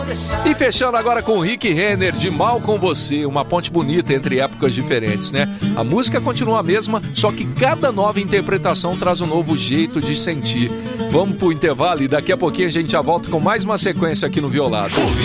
E fechando agora com o Rick Renner, de Mal com Você, uma ponte bonita entre épocas diferentes, né? A música continua a mesma, só que cada nova interpretação traz um novo jeito de sentir. Vamos pro intervalo e daqui a pouquinho a gente já volta com mais uma sequência aqui no Violado.